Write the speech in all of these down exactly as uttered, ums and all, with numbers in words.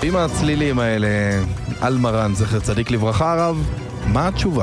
עם הצלילים האלה על מרן זכר צדיק לברכה, הרב, מה התשובה?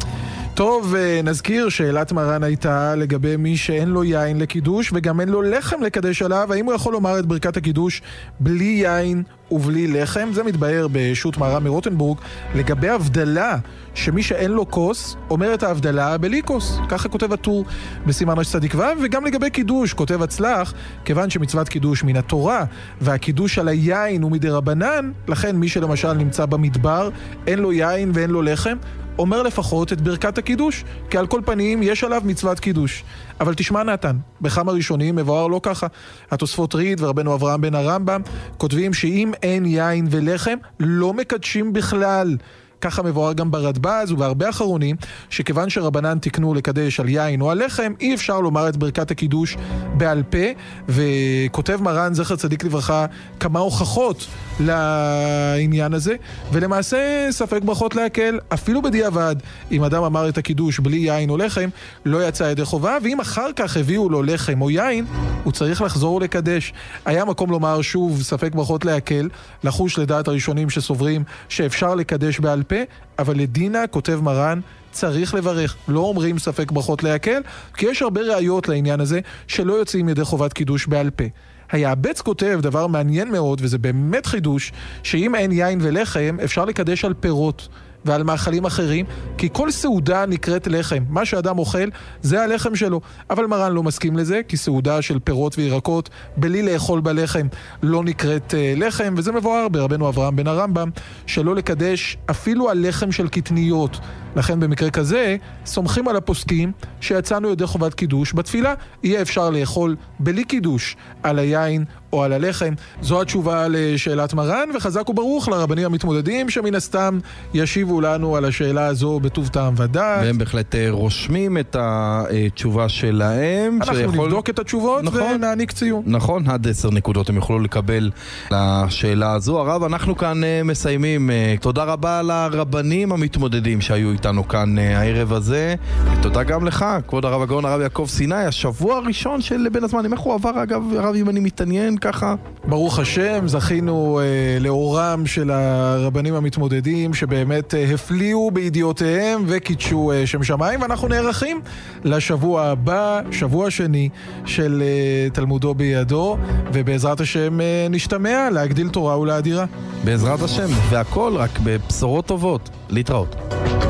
טוב, נזכיר שאלת מרן הייתה לגבי מי שאין לו יין לקידוש וגם אין לו לחם לקדש עליו, האם הוא יכול לומר את ברכת הקידוש בלי יין ובלי לחם? זה מתבהר בשו"ת מהר"ם מרוטנבורג לגבי הבדלה, שמי שאין לו כוס אומר את ההבדלה בלי כוס, ככה כותב הטור בסימן רש צדיק ו', וגם לגבי קידוש כותב הצלח, כיוון שמצוות קידוש מן התורה והקידוש על היין הוא מדרבנן, לכן מי שלמשל נמצא במדבר אין לו יין ואין לו לחם אומר לפחות את ברכת הקידוש, כי על כל פנים יש עליו מצוות קידוש. אבל תשמע נתן, בכמה ראשונים מבואר לא ככה. התוספות ריד ורבנו אברהם בן הרמב"ם כותבים שאם אין יין ולחם לא מקדשים בכלל. ככה מבואר גם ברדב"ז ובהרבה אחרונים, שכיוון שרבנן תקנו לקדש על יין או על לחם, אי אפשר לומר את ברכת הקידוש בעל פה, וכותב מרן זכר צדיק לברכה כמה הוכחות לעניין הזה, ולמעשה ספק ברכות להקל, אפילו בדיעבד, אם אדם אמר את הקידוש בלי יין או לחם, לא יצא ידי חובה, ואם אחר כך הביאו לו לחם או יין, הוא צריך לחזור לקדש. היה מקום לומר שוב ספק ברכות להקל, לחוש לדעת הראשונים שסוברים שאפשר לקדש בעל פה, אבל לדינה, כותב מרן, צריך לברך. לא אומרים ספק ברכות להקל, כי יש הרבה ראיות לעניין הזה שלא יוצאים ידי חובת קידוש בעל פה. היעבץ כותב דבר מעניין מאוד, וזה באמת חידוש, שאם אין יין ולחם, אפשר לקדש על פירות ועל מאכלים אחרים, כי כל סעודה נקראת לחם. מה שאדם אוכל זה הלחם שלו. אבל מרן לא מסכים לזה, כי סעודה של פירות וירקות בלי לאכול בלחם לא נקראת uh, לחם, וזה מבואר ברבנו אברהם בן הרמב"ם, שלא לקדש אפילו על לחם של קטניות. לכן במקרה כזה, סומכים על הפוסקים שיצאנו ידי חובת קידוש. בתפילה יהיה אפשר לאכול בלי קידוש על היין או על הלחם. זו התשובה לשאלת מרן, וחזק וברוך לרבנים המתמודדים שמן הסתם ישיבו לנו על השאלה הזו בטוב טעם ודעת. והם בהחלט רושמים את התשובה שלהם. אנחנו שיכול... נבדוק את התשובות נכון, ונעניק ציון. נכון, עד עשר נקודות הם יוכלו לקבל לשאלה הזו. הרב, אנחנו כאן מסיימים. תודה רבה לרבנים המתמודדים שהיו איתנו כאן הערב הזה. ותודה גם לך, כבוד הרב הגאון הרב יעקב סיני, השבוע הראשון של בין הזמנים. איך הוא עבר, אגב, הרב, אם אני מתעניין ככה? ברוך השם, זכינו אה, לאורם של הרבנים המתמודדים, שבאמת אה, הפליאו בידיעותיהם וקידשו אה, שם שמיים, ואנחנו נערכים לשבוע הבא, שבוע שני של אה, תלמודו בידו, ובעזרת השם אה, נשתמע להגדיל תורה ולאדירה. בעזרת השם, והכל רק בבשורות טובות. להתראות.